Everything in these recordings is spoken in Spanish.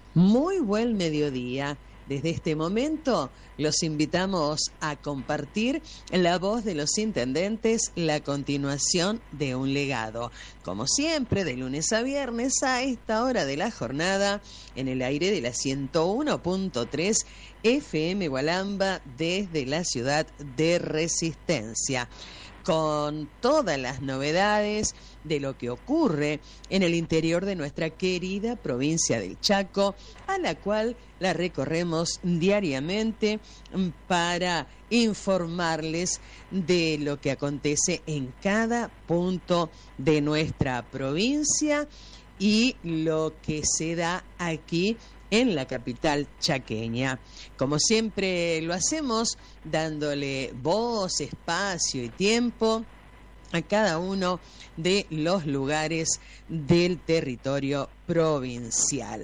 Muy buen mediodía. Desde este momento los invitamos a compartir la voz de los intendentes, la continuación de un legado. Como siempre, de lunes a viernes a esta hora de la jornada, en el aire de la 101.3 FM Gualamba desde la ciudad de Resistencia, con todas las novedades de lo que ocurre en el interior de nuestra querida provincia del Chaco, a la cual la recorremos diariamente para informarles de lo que acontece en cada punto de nuestra provincia y lo que se da aquí en la capital chaqueña. Como siempre lo hacemos, dándole voz, espacio y tiempo a cada uno de los lugares del territorio provincial.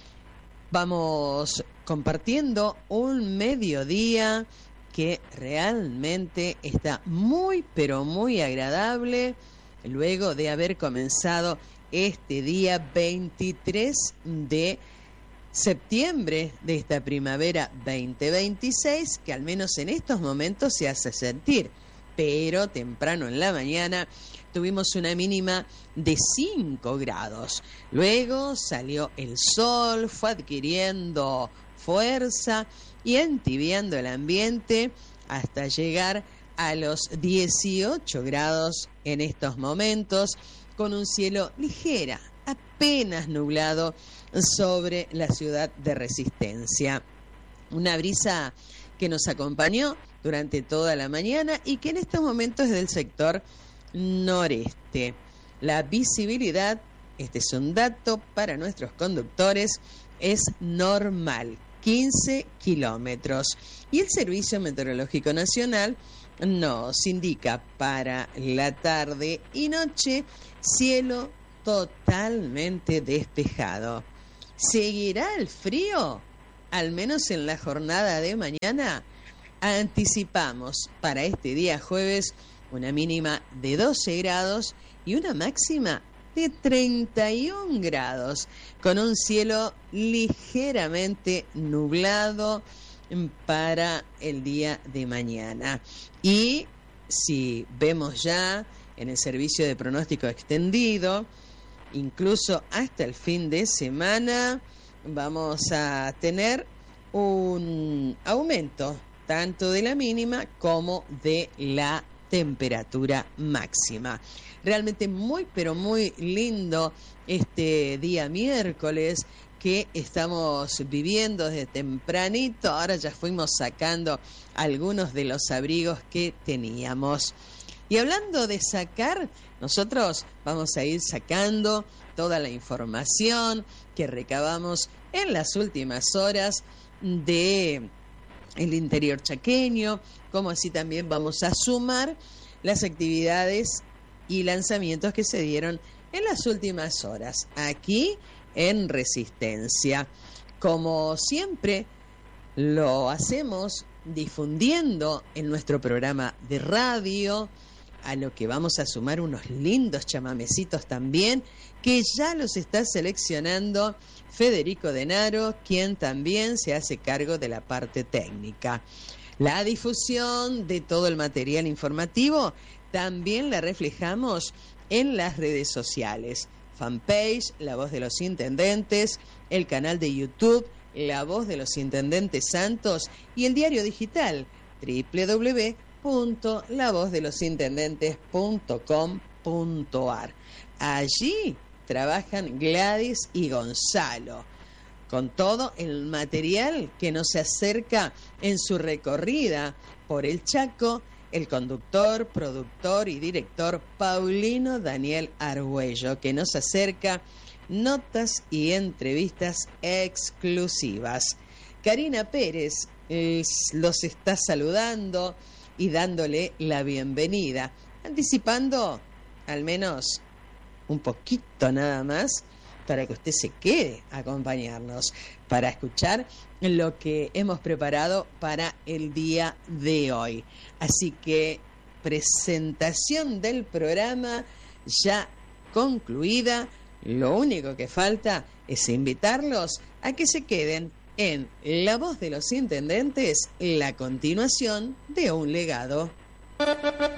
Vamos compartiendo un mediodía que realmente está muy, pero muy agradable, luego de haber comenzado este día 23 de septiembre de esta primavera 2026, que al menos en estos momentos se hace sentir. Pero temprano en la mañana tuvimos una mínima de 5 grados. Luego salió el sol, fue adquiriendo fuerza y entibiando el ambiente hasta llegar a los 18 grados en estos momentos, con un cielo ligera, apenas nublado sobre la ciudad de Resistencia. Una brisa que nos acompañó durante toda la mañana y que en estos momentos es del sector noreste. La visibilidad, este es un dato para nuestros conductores, es normal, 15 kilómetros. Y el Servicio Meteorológico Nacional nos indica para la tarde y noche cielo totalmente despejado. ¿Seguirá el frío? Al menos en la jornada de mañana. Anticipamos para este día jueves una mínima de 12 grados y una máxima de 31 grados, con un cielo ligeramente nublado para el día de mañana. Y si vemos ya en el servicio de pronóstico extendido, incluso hasta el fin de semana, vamos a tener un aumento tanto de la mínima como de la temperatura máxima. Realmente muy, pero muy lindo este día miércoles que estamos viviendo desde tempranito. Ahora ya fuimos sacando algunos de los abrigos que teníamos. Y hablando de sacar, nosotros vamos a ir sacando toda la información que recabamos en las últimas horas de el interior chaqueño, como así también vamos a sumar las actividades y lanzamientos que se dieron en las últimas horas aquí en Resistencia. Como siempre lo hacemos difundiendo en nuestro programa de radio, a lo que vamos a sumar unos lindos chamamecitos también, que ya los está seleccionando Federico Denaro, quien también se hace cargo de la parte técnica. La difusión de todo el material informativo también la reflejamos en las redes sociales. Fanpage, La Voz de los Intendentes, el canal de YouTube, La Voz de los Intendentes Santos y el diario digital www.lavozdelosintendentes.com.ar. Allí trabajan Gladys y Gonzalo con todo el material que nos acerca en su recorrida por el Chaco el conductor, productor y director Paulino Daniel Argüello, que nos acerca notas y entrevistas exclusivas. Karina Pérez los está saludando y dándole la bienvenida, anticipando al menos un poquito nada más para que usted se quede a acompañarnos, para escuchar lo que hemos preparado para el día de hoy. Así que presentación del programa ya concluida. Lo único que falta es invitarlos a que se queden en La Voz de los Intendentes, la continuación de un legado.